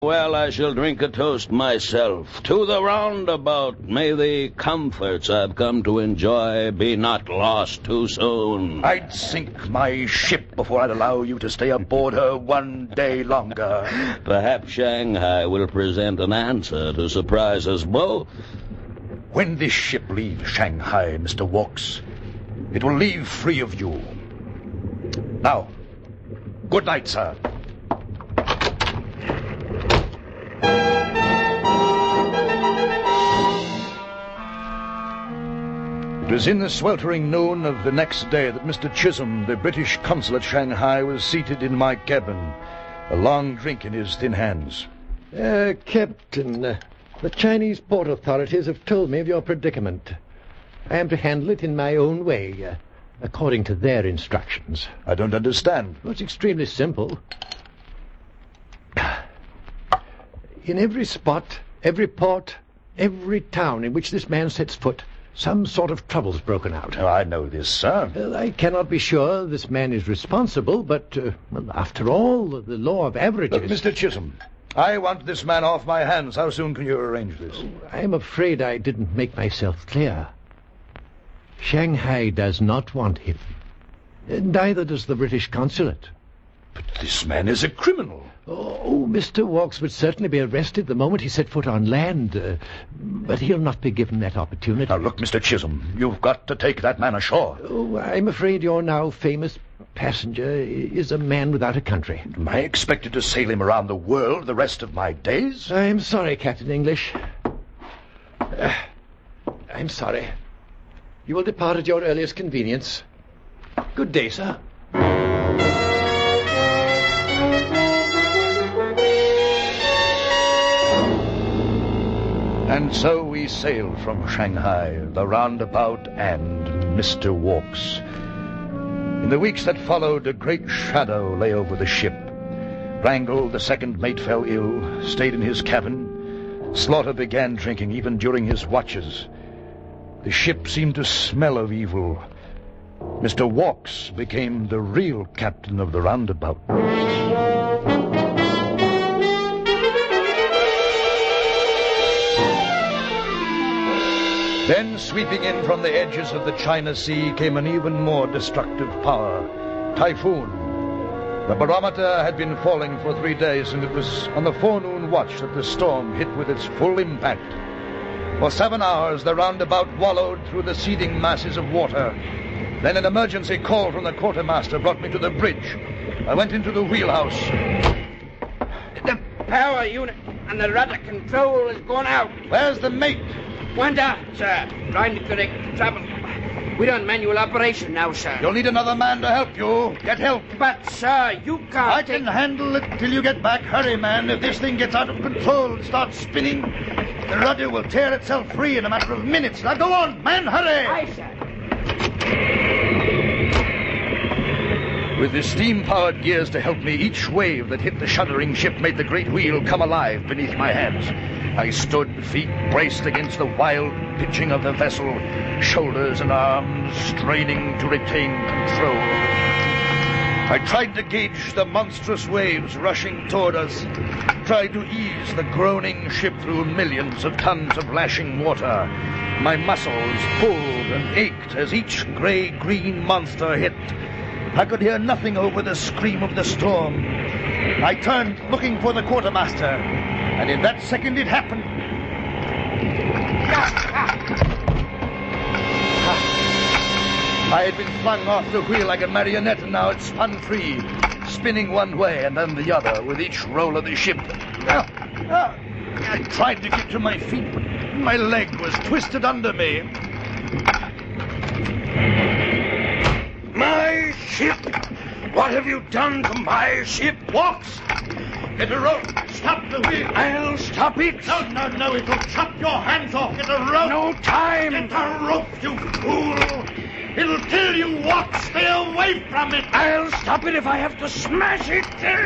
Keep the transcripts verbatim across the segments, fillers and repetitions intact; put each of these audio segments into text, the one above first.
Well, I shall drink a toast myself. To the roundabout, may the comforts I've come to enjoy be not lost too soon. I'd sink my ship before I'd allow you to stay aboard her one day longer. Perhaps Shanghai will present an answer to surprise us both. When this ship leaves Shanghai, Mister Walks, it will leave free of you. Now, good night, sir. It was in the sweltering noon of the next day that Mister Chisholm, the British consul at Shanghai, was seated in my cabin, a long drink in his thin hands. Uh, Captain, uh, the Chinese port authorities have told me of your predicament. I am to handle it in my own way, uh, according to their instructions. I don't understand. Well, it's extremely simple. In every spot, every port, every town in which this man sets foot, some sort of trouble's broken out. Oh, I know this, sir. Well, I cannot be sure this man is responsible, but, uh, well, after all, the law of averages... Look, Mister Chisholm, I want this man off my hands. How soon can you arrange this? I am afraid I didn't make myself clear. Shanghai does not want him. Neither does the British consulate. But this man is a criminal. Oh, Mister Walks would certainly be arrested the moment he set foot on land, uh, but he'll not be given that opportunity. Now, look, Mister Chisholm, you've got to take that man ashore. Oh, I'm afraid your now famous passenger is a man without a country. Am I expected to sail him around the world the rest of my days? I'm sorry, Captain English. Uh, I'm sorry. You will depart at your earliest convenience. Good day, sir. And so we sailed from Shanghai, the roundabout, and Mister Walks. In the weeks that followed, a great shadow lay over the ship. Wrangle, the second mate, fell ill, stayed in his cabin. Slaughter began drinking even during his watches. The ship seemed to smell of evil. Mister Walks became the real captain of the roundabout. Then, sweeping in from the edges of the China Sea, came an even more destructive power, Typhoon. The barometer had been falling for three days, and it was on the forenoon watch that the storm hit with its full impact. For seven hours, the roundabout wallowed through the seething masses of water. Then an emergency call from the quartermaster brought me to the bridge. I went into the wheelhouse. The power unit and the rudder control has gone out. Where's the mate? Went out, sir. Trying to correct the trouble. We're on manual operation now, sir. You'll need another man to help you. Get help. But, sir, you can't I take... can handle it till you get back. Hurry, man. If this thing gets out of control and starts spinning, the rudder will tear itself free in a matter of minutes. Now go on, man. Hurry. Aye, sir. With the steam-powered gears to help me, each wave that hit the shuddering ship made the great wheel come alive beneath my hands. I stood, feet braced against the wild pitching of the vessel, shoulders and arms straining to retain control. I tried to gauge the monstrous waves rushing toward us, tried to ease the groaning ship through millions of tons of lashing water. My muscles pulled and ached as each gray-green monster hit. I could hear nothing over the scream of the storm. I turned, looking for the quartermaster, and in that second it happened. I had been flung off the wheel like a marionette, and now it spun free, spinning one way and then the other with each roll of the ship. I tried to get to my feet, but my leg was twisted under me. My ship! What have you done to my ship? Walks! Get a rope! Stop the wheel! I'll stop it! No, no, no, it'll chop your hands off! Get a rope! No time! Get a rope, you fool! It'll kill you, Walks! Stay away from it! I'll stop it if I have to smash it!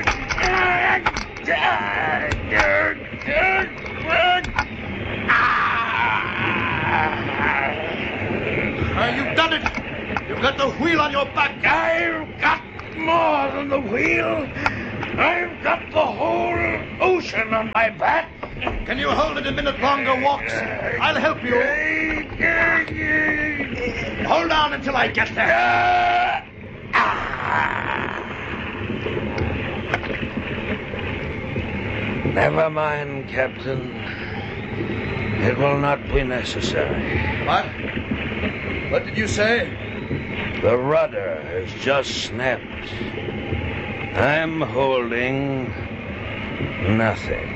Ah, you've done it! You've got the wheel on your back! I've got more than the wheel! I've got the whole ocean suction on my back. Can you hold it a minute longer, Walks? I'll help you. Hold on until I get there. Never mind, Captain. It will not be necessary. What? What did you say? The rudder has just snapped. I'm holding nothing.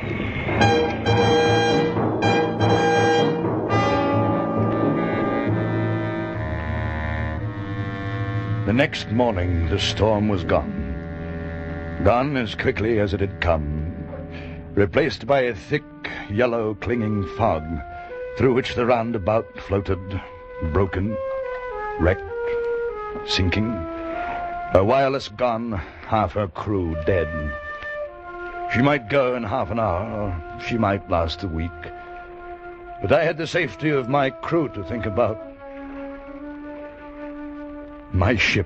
The next morning, the storm was gone. Gone as quickly as it had come, replaced by a thick, yellow, clinging fog through which the roundabout floated, broken, wrecked, sinking. Her wireless gone, half her crew dead. She might go in half an hour, or she might last a week. But I had the safety of my crew to think about. My ship.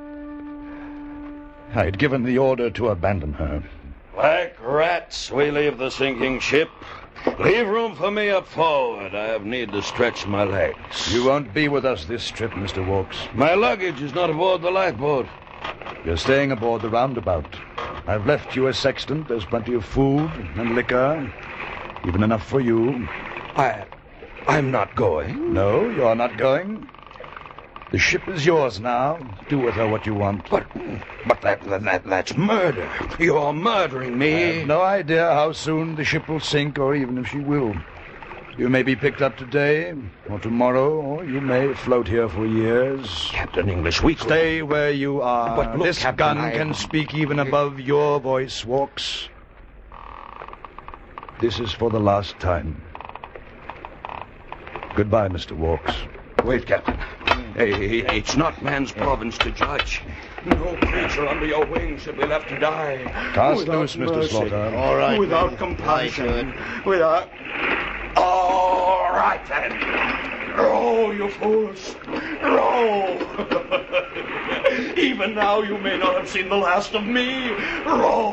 I had given the order to abandon her. Like rats, we leave the sinking ship. Leave room for me up forward. I have need to stretch my legs. You won't be with us this trip, Mister Walks. My luggage is not aboard the lifeboat. You're staying aboard the roundabout. I've left you a sextant. There's plenty of food and liquor. Even enough for you. I... I'm not going. No, you're not going. The ship is yours now. Do with her what you want. But... But that, that that's murder. You're murdering me. I have no idea how soon the ship will sink, or even if she will. You may be picked up today, or tomorrow, or you may float here for years. Captain English, we could... Stay where you are. But look, this Captain, gun I... can speak even above your voice, Walks. This is for the last time. Goodbye, Mister Walks. Wait, Captain. Hey, it's not man's province to judge. No creature under your wings should be left to die. Cast loose, Mister Slaughter. All right. Without then. compassion. Without... All right, then. Row, you fools. Row. Even now you may not have seen the last of me. Row.